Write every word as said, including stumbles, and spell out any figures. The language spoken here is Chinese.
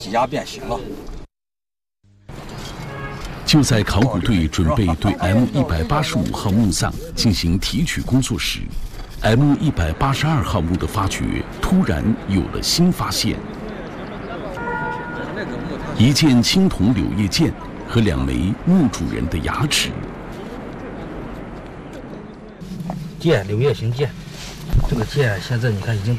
机压变形了。 就在考古队准备对 M 一百八十五号墓葬进行提取工作时 ，M 一百八十二号墓的发掘突然有了新发现：一件青铜柳叶剑和两枚墓主人的牙齿。 剑，柳叶形剑，这个剑现在你看已经